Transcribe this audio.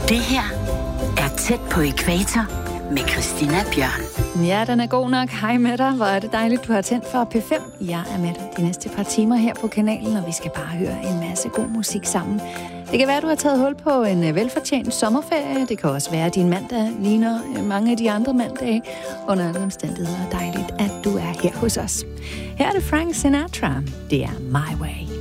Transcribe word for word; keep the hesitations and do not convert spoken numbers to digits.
Det her er Tæt på ækvator med Christina Bjørn. Ja, den er god nok. Hej med dig. Hvor er det dejligt, du har tændt for P fem. Jeg er med dig de næste par timer her på kanalen, og vi skal bare høre en masse god musik sammen. Det kan være, du har taget hul på en velfortjent sommerferie. Det kan også være, at din mandag ligner mange af de andre mandage. Under alle omstændigheder dejligt, at du er her hos os. Her er det Frank Sinatra. Det er My Way.